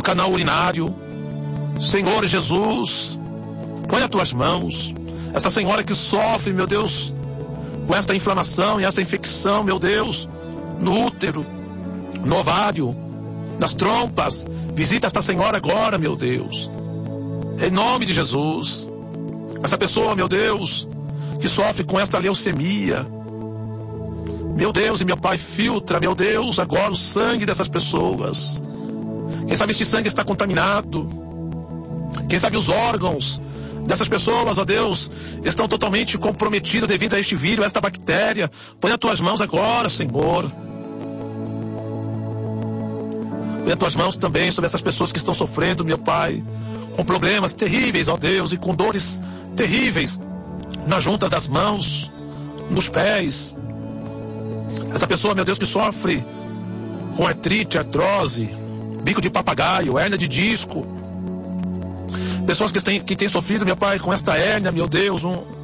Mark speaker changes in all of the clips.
Speaker 1: canal urinário. Senhor Jesus, põe as tuas mãos. Esta senhora que sofre, meu Deus, com esta inflamação e esta infecção, meu Deus, no útero, no ovário, nas trompas. Visita esta senhora agora, meu Deus. Em nome de Jesus. Essa pessoa, meu Deus, que sofre com esta leucemia. Meu Deus e meu Pai, filtra, meu Deus, agora o sangue dessas pessoas. Quem sabe este sangue está contaminado. Quem sabe os órgãos dessas pessoas, ó Deus, estão totalmente comprometidos devido a este vírus, a esta bactéria. Põe as tuas mãos agora, Senhor. Põe as tuas mãos também sobre essas pessoas que estão sofrendo, meu Pai, com problemas terríveis, ó Deus, e com dores terríveis nas juntas das mãos, nos pés. Essa pessoa, meu Deus, que sofre com artrite, artrose, bico de papagaio, hérnia de disco. Pessoas que têm sofrido, meu Pai, com esta hérnia, meu Deus.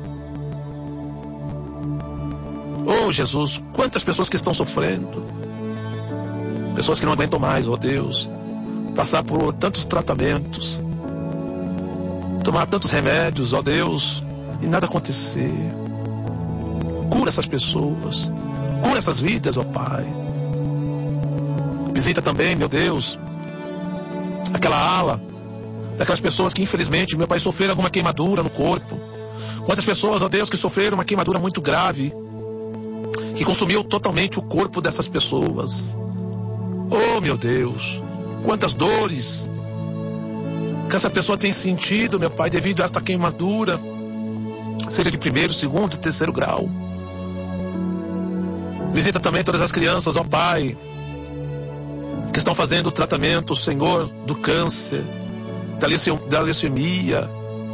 Speaker 1: Oh, Jesus, quantas pessoas que estão sofrendo. Pessoas que não aguentam mais, oh Deus, passar por tantos tratamentos, tomar tantos remédios, ó Deus, e nada acontecer. Cura essas pessoas, cura essas vidas, ó Pai. Visita também, meu Deus, aquela ala daquelas pessoas que infelizmente, meu Pai, sofreram alguma queimadura no corpo. Quantas pessoas, ó Deus, que sofreram uma queimadura muito grave, que consumiu totalmente o corpo dessas pessoas. Oh, meu Deus, quantas dores que essa pessoa tem sentido, meu Pai, devido a esta queimadura, seja de primeiro, segundo, terceiro grau. Visita também todas as crianças, ó Pai, que estão fazendo o tratamento, Senhor, do câncer, da leucemia.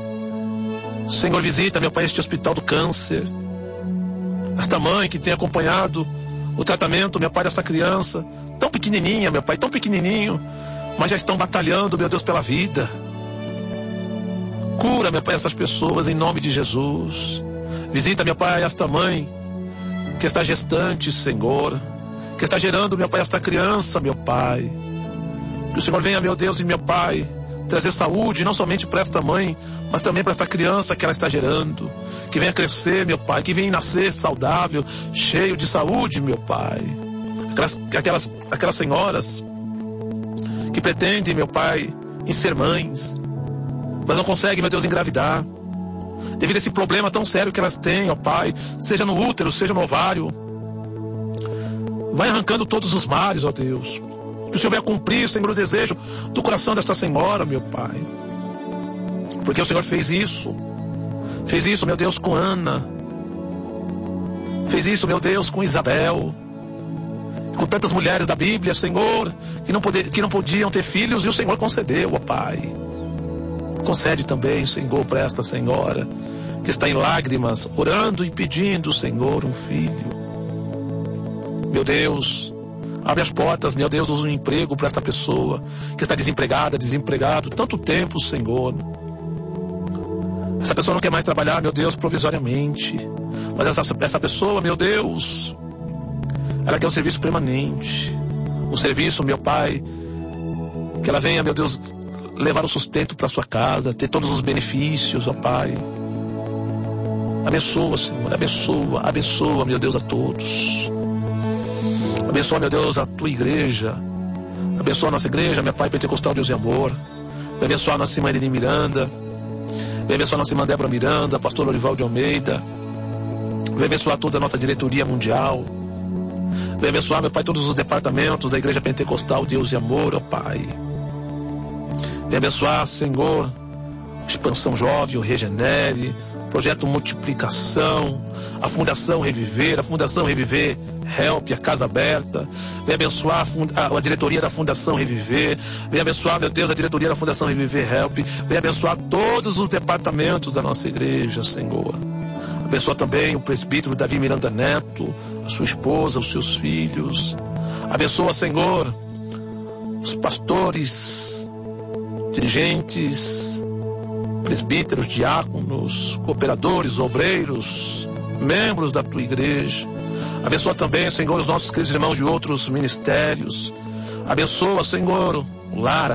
Speaker 1: Senhor, visita, meu Pai, este hospital do câncer. Esta mãe que tem acompanhado o tratamento, meu Pai, desta criança, tão pequenininha, meu Pai, tão pequenininho, mas já estão batalhando, meu Deus, pela vida. Cura, meu Pai, essas pessoas em nome de Jesus. Visita, meu Pai, esta mãe que está gestante, Senhor, que está gerando, meu Pai, esta criança, meu Pai. Que o Senhor venha, meu Deus e meu Pai, trazer saúde, não somente para esta mãe, mas também para esta criança que ela está gerando. Que venha crescer, meu Pai, que venha nascer saudável, cheio de saúde, meu Pai. Aquelas senhoras que pretendem, meu Pai, em ser mães, mas não conseguem, meu Deus, engravidar, devido a esse problema tão sério que elas têm, ó Pai, seja no útero, seja no ovário. Vai arrancando todos os males, ó Deus. Que o Senhor venha cumprir, Senhor, o desejo do coração desta senhora, meu Pai. Porque o Senhor fez isso, meu Deus, com Ana. Fez isso, meu Deus, com Isabel. Com tantas mulheres da Bíblia, Senhor, que não podiam ter filhos, e o Senhor concedeu, ó Pai. Concede também, Senhor, para esta senhora que está em lágrimas, orando e pedindo, Senhor, um filho. Meu Deus, abre as portas, meu Deus, um emprego para esta pessoa que está desempregado, tanto tempo, Senhor. Essa pessoa não quer mais trabalhar, meu Deus, provisoriamente. Mas essa pessoa, meu Deus, ela quer um serviço permanente. Um serviço, meu Pai, que ela venha, meu Deus, levar o sustento para sua casa, ter todos os benefícios, ó Pai. Abençoa, Senhor, abençoa, meu Deus, a todos. Abençoa, meu Deus, a tua igreja. Abençoa a nossa igreja, meu Pai, Pentecostal Deus e Amor. Vai abençoar a nossa irmã Irene Miranda. Vai abençoar a nossa irmã Débora Miranda, pastor Orival de Almeida. Vai abençoar toda a nossa diretoria mundial. Vai abençoar, meu Pai, todos os departamentos da igreja Pentecostal Deus e Amor, ó Pai. Vai abençoar, Senhor, Expansão Jovem, o Regenere, Projeto Multiplicação, a Fundação Reviver, Help, a Casa Aberta. Vem abençoar a diretoria da Fundação Reviver. Vem abençoar, meu Deus, a diretoria da Fundação Reviver, Help. Vem abençoar todos os departamentos da nossa igreja, Senhor. Abençoa também o presbítero Davi Miranda Neto, a sua esposa, os seus filhos. Abençoa, Senhor, os pastores, dirigentes, presbíteros, diáconos, cooperadores, obreiros, membros da tua igreja. Abençoa também, Senhor, os nossos queridos irmãos de outros ministérios. Abençoa, Senhor, o lar,